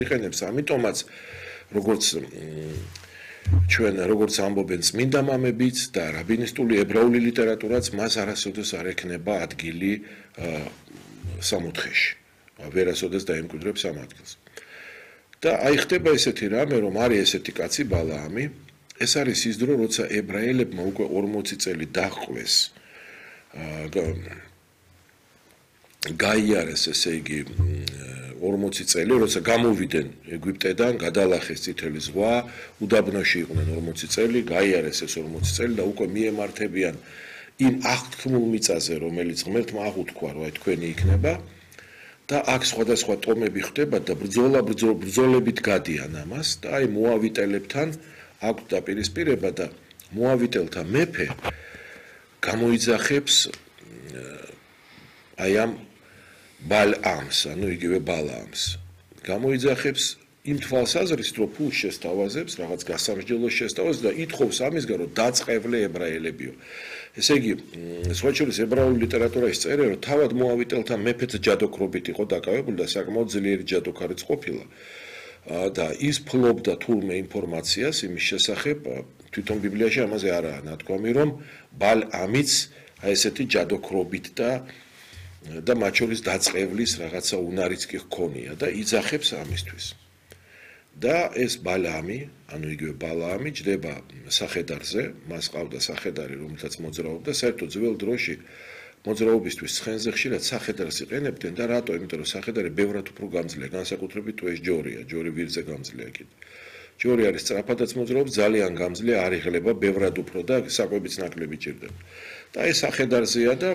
იყენებს, ამიტომაც როგორც ჩვენ როგორც ამბობენ წმინდა მამებიც და რაბინისტული ებრაული ლიტერატურაც მას არასოდეს არ ექნება ადგილი სამოთხეში. ვერასოდეს დაემკვიდრებს ამ ადგილს. და აი ხდება ესეთი რამე, რომ არის ესეთი კაცი ბალაამი, ეს არის ის დრო, როცა ებრაელებმა უკვე 40 წელი დაჰყვეს გაიარეს, ესე იგი 40 წელი, როცა გამოვიდნენ ეგვიპტედან, გადალახეს წითელი ზღვა, უდაბნოში იყვნენ 40 წელი, გაიარეს ეს 40 წელი და უკვე მიემართებიან იმ აღთქმულ მიწაზე, რომელიც ღმერთმა აღუთქვა, რომ აი თქვენი იქნება და აქ სხვადასხვა ტომები ხდება და ბრძოლებით გადიან ამას და აი მოავიტელებთან აქვთ დაპირისპირება და მოავიტელთა მეფე გამოიძახებს აი ამ ბალამს, ანუ იგივე ბალაამს. გამოიძახებს იმ თვალსაზრისით, რომ ფულს შესთავაზებს, რაღაც გასამსჯელოს შესთავაზებს და ითხოვს ამისგან, რომ დაწყევლე ებრაელებიო. ესე იგი, სხვა შორის ებრაული ლიტერატურაში წერია, რომ თავად მოავიტელთა მეფეც ჯადოქრობით იყო დაკავებული და საკმაოდ ძლიერი ჯადოქარიც ყოფილა. და ის ფლობდა თურმე ინფორმაციას იმის შესახებ, თვითონ ბიბლიაში ამაზე არაა ნათქვამი, რომ ბალამიც აი ესეთი ჯადოქრობით და მათ შორის დაწყევლის რაღაცა უნარიც კი ჰქონია და იძახებს ამისთვის. და ეს ბალამი, ანუ იგივე ბალაამი ჯდება სახედარზე, მას ყავდა სახედარი, რომელსაც მოძრაობდა, საერთოდ ძველ დროში მოძრაობისთვის ცხენზე ხშირად სახედარს იყენებდნენ და რატო? იმიტომ რომ სახედარი ბევრად უფრო გამძლეა, განსაკუთრებით თუ ეს ჯორია, ჯორი ვირზე გამძლეა კიდე. ჯორი არის სწრაფადაც მოძრაობს, ძალიან გამძლეა, არ იღლება ბევრად უფრო და საკვებიც ნაკლები ჭირდება. და ეს სახედარზეა და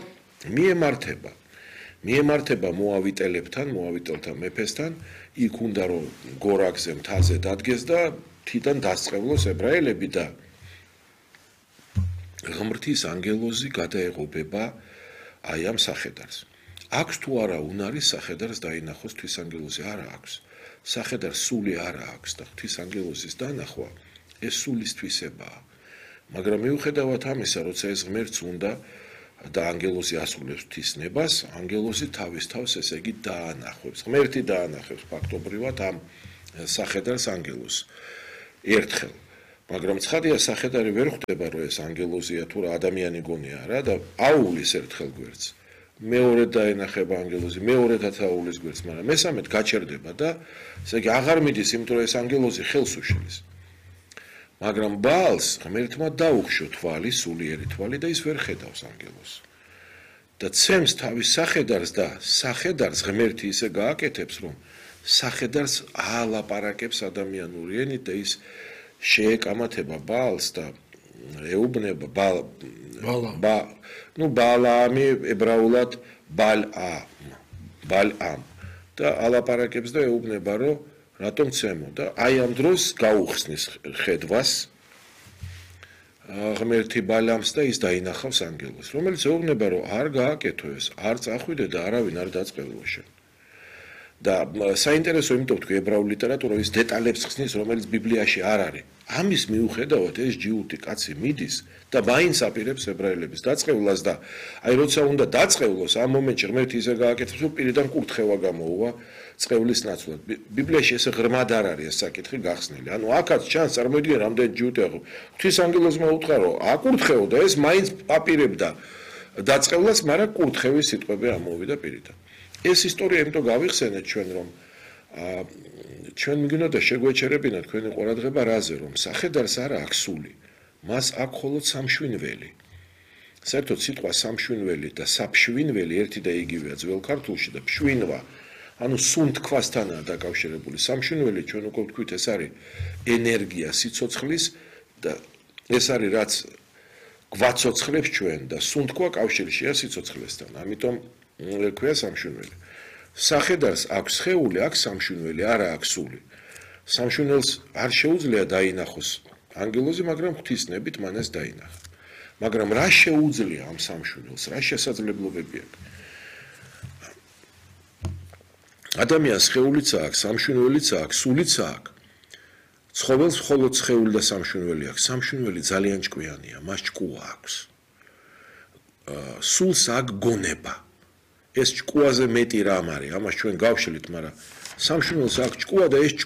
მიემართება მოავიტელებთან, მოავიტელთა მეფესთან, იქ უნდა რომ გორაკზე მთაზე დადგეს და თიდან დასწყევლოს ებრაელები და ღმრთის ანგელოზი გადაეღობება აი ამ სახედარს. აქვს თუ არა უნარი სახედარს დაინახოს ღვთისანგელოზი? არა აქვს. სახედარს სული არა აქვს და ღვთისანგელოზის დანახვა ეს სულის თვისებაა. მაგრამ მიუხედავად ამისა, როცა ეს ღმერთს უნდა და ანგელოზი ასრულებს ღვთისნებას, ანგელოზი თავის თავს ესე იგი დაანახებს. ღმერთი დაანახებს ფაქტობრივად ამ სახედარს ანგელოზს ერთხელ. მაგრამ ცხადია სახედარი ვერ ხვდება, რომ ეს ანგელოზია თუ რა ადამიანი გონია რა და აუვლის ერთხელ გვერდს. მეორედ დაენახება ანგელოზი, მეორედაც აუვლის გვერდს, მაგრამ მესამედ გაჩერდება და ესე იგი აღარ მიდის, იმიტომ რომ ეს ანგელოზი ხელს უშლის. მაგრამ ბაალს ღმერთმა დაუხშო თვალი, სულიერი თვალი და ის ვერ ხედავს ანგელოზს. და ცემს თავის სახედარს და სახედარს ღმერთი ისე გააკეთებს, რომ სახედარს აალაპარაკებს ადამიანური ენით და ის შეეკამათება ბაალს და ეუბნება ბალაამი ებრაულად ბალამ და ალაპარაკებს და ეუბნება, რომ რატომ ცემო და აი ამ დროს გაუხსნის ხედვას ღმერთი ბალამს და ის დაინახავს ანგელოზს, რომელიც ეუბნება, რომ არ გააკეთო ეს, არ წახვიდე და არავინ არ დაწყევლო შენ. და საინტერესო იმიტომ თქვი ებრაული ლიტერატურა ის დეტალებს ხსნის, რომელიც ბიბლიაში არ არის. ამის მიუხედავად ეს ჯიუტი კაცი მიდის და მაინც აპირებს ებრაელების დაწყევლას და აი როცა უნდა დაწყევლოს, ამ მომენტში ღმერთი ისე გააკეთებს, რომ პირიდან კურთხევა გამოუვა წყევლის ნაცვლად. ბიბლიაში ესე ღრმად არ არის ეს საკითხი გახსნილი. ანუ აქაც ჩანს, წარმოიდგინე რამდენი ჯიუტი აქვს. ღვთისანგელოზმა უთხრა, რომ აკურთხეო და ეს მაინც აპირებდა დაწყევლას, მაგრამ კურთხევის სიტყვები ამოვიდა პირიდან. ეს ისტორია იმიტომ გავიხსენეთ ჩვენ, რომ ჩვენ მიგინოდა შეგვეჩერებინა თქვენი ყურადღება რაზე, რომ სახედარს არა აქვს სული, მას აქვს მხოლოდ სამშვინველი. საერთოდ სიტყვა სამშვინველი და საფშვინველი ერთი და იგივეა ძველ ქართულში და ფშვინვა, ანუ სუნთქვასთანაა დაკავშირებული. სამშვინველი ჩვენ უკვე ვთქვით, ეს არის ენერგია სიცოცხლის და ეს არის რაც გვაცოცხლებს ჩვენ და სუნთქვა კავშირშია სიცოცხლესთან. ამიტომ ქვია სამშვინველი. სახედარს აქვს სხეული, აქვს სამშვინველი, არა აქვს სული. სამშვინველს არ შეუძლია დაინახოს ანგელოზი, მაგრამ ღვთისნებით მან ეს დაინახა. მაგრამ რა შეუძლია ამ სამშვინველს, რა შესაძლებლობები აქვს? ადამიანს სხეულიც აქვს, სამშვინველიც აქვს, სულიც აქვს. ცხოველს მხოლოდ სხეული და სამშვინველი აქვს. სამშვინველი ძალიან ჭკვიანია, მას ჭკუა აქვს. სულს აქვს გონება. ეს ჭკუაზე მეტი რამ არის, ამას ჩვენ გავშლით, მაგრამ სამშვილდელს აქვს ჭკუა და ეს